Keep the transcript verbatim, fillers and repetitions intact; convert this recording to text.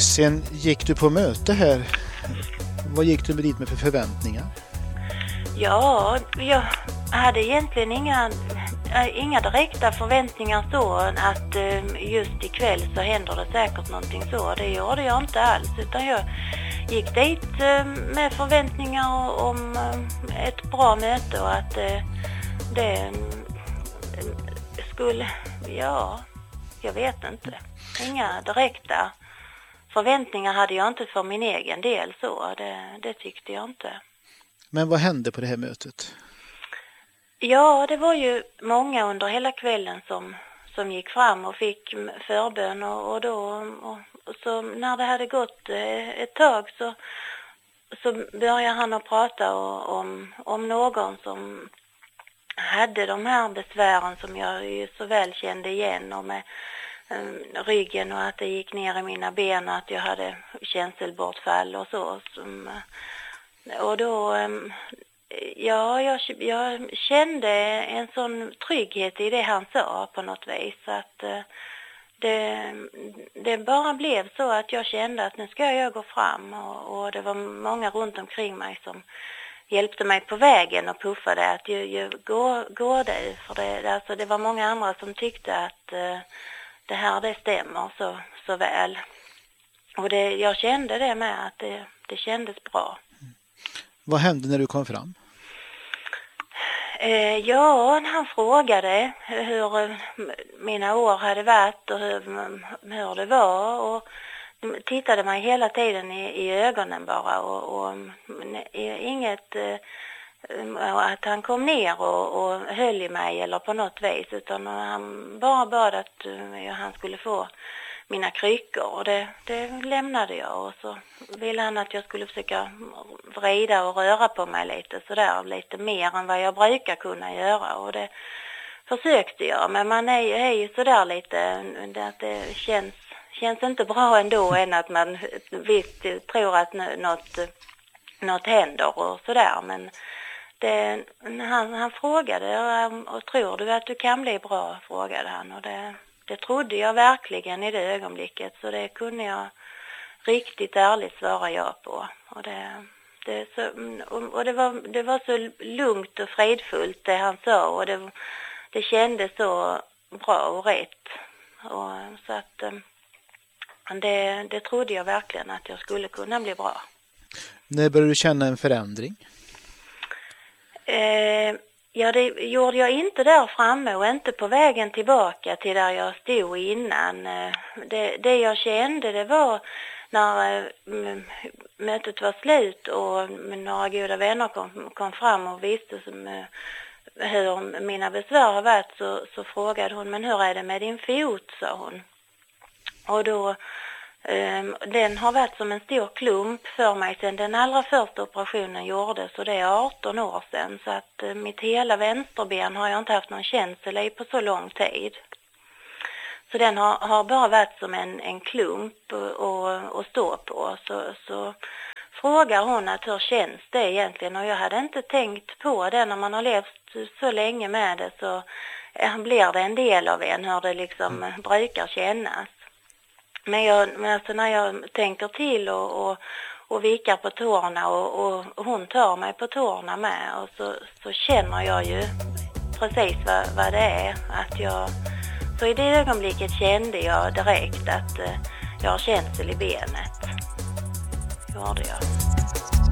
Sen gick du på möte här. Vad gick du med dit med för förväntningar? Ja, jag hade egentligen inga, inga direkta förväntningar så att just ikväll så händer det säkert någonting så. Det gjorde jag inte alls, utan jag gick dit med förväntningar om ett bra möte och att det skulle, ja, jag vet inte. Inga direkta förväntningar hade jag inte för min egen del så, det, det tyckte jag inte. Men vad hände på det här mötet? Ja, det var ju många under hela kvällen som, som gick fram och fick förbön och, och då och, och så när det hade gått ett tag så, så började han att prata om, om någon som hade de här besvären som jag ju så väl kände igen och med um, ryggen och att det gick ner i mina ben och att jag hade känselbortfall och så. Som, och då, um, ja, jag, jag kände en sån trygghet i det han sa på något vis att uh, det, det bara blev så att jag kände att nu ska jag gå fram och, och det var många runt omkring mig som hjälpte mig på vägen och puffade att ju, ju, gå, gå det. För det, alltså det var många andra som tyckte att uh, det här det stämmer så, så väl. Och det, jag kände det med att det, det kändes bra. Mm. Vad hände när du kom fram? Uh, ja, han frågade hur mina år hade varit och hur, hur det var och tittade mig hela tiden i, i ögonen bara och, och inget äh, att han kom ner och, och höll i mig eller på något vis utan han bara bad att äh, han skulle få mina kryckor och det, det lämnade jag och så ville han att jag skulle försöka vrida och röra på mig lite sådär lite mer än vad jag brukar kunna göra och det försökte jag men man är, är ju sådär lite att det känns Känns inte bra ändå än att man visst tror att något, något händer och sådär. Men det, han, han frågade och, och tror du att du kan bli bra, frågade han. Och det, det trodde jag verkligen i det ögonblicket så det kunde jag riktigt ärligt svara ja på. Och det, det, så, och det, var, det var så lugnt och fridfullt det han sa och det, det kändes så bra och rätt. Och, så att... Det, det trodde jag verkligen att jag skulle kunna bli bra. När började du känna en förändring? Eh, ja, det gjorde jag inte där framme och inte på vägen tillbaka till där jag stod innan. Det, det jag kände det var när äh, mötet var slut och några goda vänner kom, kom fram och visste som, äh, hur mina besvär har varit så, så frågade hon, men hur är det med din fot, sa hon. Och då, um, den har varit som en stor klump för mig sedan den allra första operationen gjordes och det är arton år sedan. Så att uh, mitt hela vänsterben har jag inte haft någon känsel i på så lång tid. Så den har, har bara varit som en, en klump att stå på. Så, så frågar hon att hur känns det egentligen och jag hade inte tänkt på det när man har levt så länge med det så uh, blir det en del av en hur det liksom mm. brukar kännas. Men, jag, men alltså när jag tänker till och, och, och vikar på tårna och, och, och hon tar mig på tårna med och så, så känner jag ju precis vad, vad det är. Att jag, så i det ögonblicket kände jag direkt att uh, jag har känsel i benet. Det gjorde jag.